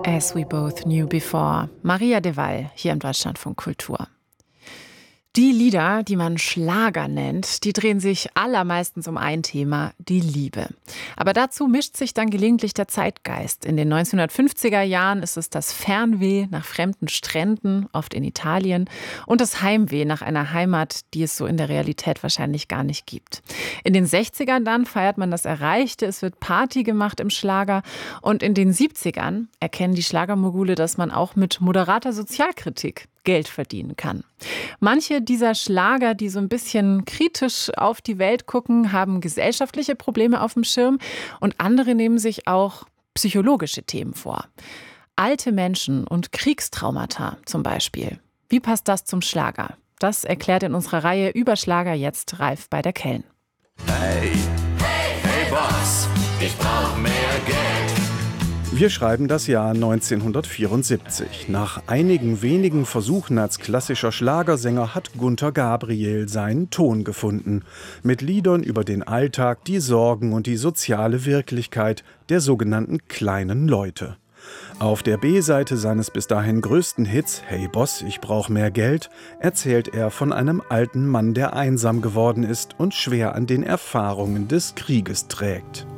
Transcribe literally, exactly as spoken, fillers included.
As we both knew before. Maria de Wall, hier im Deutschlandfunk Kultur. Die Lieder, die man Schlager nennt, die drehen sich allermeistens um ein Thema, die Liebe. Aber dazu mischt sich dann gelegentlich der Zeitgeist. In den neunzehnhundertfünfziger Jahren ist es das Fernweh nach fremden Stränden, oft in Italien, und das Heimweh nach einer Heimat, die es so in der Realität wahrscheinlich gar nicht gibt. In den sechzigern dann feiert man das Erreichte, es wird Party gemacht im Schlager. Und in den siebzigern erkennen die Schlagermogule, dass man auch mit moderater Sozialkritik Geld verdienen kann. Manche dieser Schlager, die so ein bisschen kritisch auf die Welt gucken, haben gesellschaftliche Probleme auf dem Schirm und andere nehmen sich auch psychologische Themen vor. Alte Menschen und Kriegstraumata zum Beispiel. Wie passt das zum Schlager? Das erklärt in unserer Reihe über Schlager jetzt Ralf bei der Kellen. Hey, hey, hey Boss, ich brauch mehr Geld. Wir schreiben das Jahr neunzehnhundertvierundsiebzig. Nach einigen wenigen Versuchen als klassischer Schlagersänger hat Gunter Gabriel seinen Ton gefunden. Mit Liedern über den Alltag, die Sorgen und die soziale Wirklichkeit der sogenannten kleinen Leute. Auf der B-Seite seines bis dahin größten Hits »Hey Boss, ich brauch mehr Geld« erzählt er von einem alten Mann, der einsam geworden ist und schwer an den Erfahrungen des Krieges trägt.